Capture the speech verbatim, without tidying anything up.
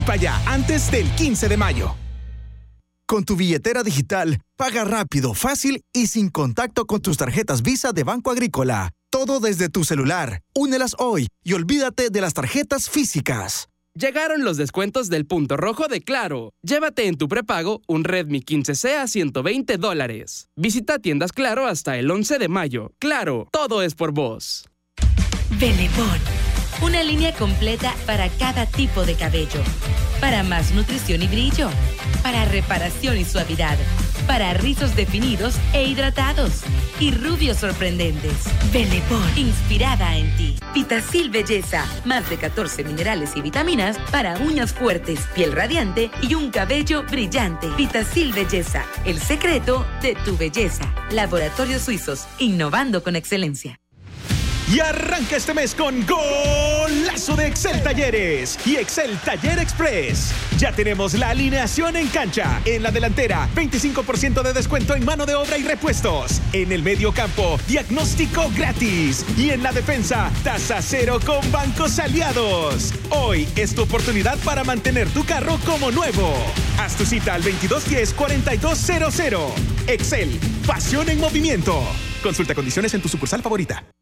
Vaya antes del quince de mayo. Con tu billetera digital, paga rápido, fácil y sin contacto con tus tarjetas Visa de Banco Agrícola. Todo desde tu celular. Únelas hoy y olvídate de las tarjetas físicas. Llegaron los descuentos del punto rojo de Claro. Llévate en tu prepago un Redmi quince C a ciento veinte dólares. Visita tiendas Claro hasta el once de mayo. Claro, todo es por vos. Benetton, una línea completa para cada tipo de cabello. Para más nutrición y brillo. Para reparación y suavidad. Para rizos definidos e hidratados. Y rubios sorprendentes. Benetton, inspirada en ti. Vitacil Belleza, más de catorce minerales y vitaminas para uñas fuertes, piel radiante y un cabello brillante. Vitacil Belleza, el secreto de tu belleza. Laboratorios Suizos, innovando con excelencia. Y arranca este mes con golazo de Excel Talleres y Excel Taller Express. Ya tenemos la alineación en cancha. En la delantera, veinticinco por ciento de descuento en mano de obra y repuestos. En el medio campo, diagnóstico gratis. Y en la defensa, tasa cero con bancos aliados. Hoy es tu oportunidad para mantener tu carro como nuevo. Haz tu cita al veintidós diez, cuarenta y dos cero cero. Excel, pasión en movimiento. Consulta condiciones en tu sucursal favorita.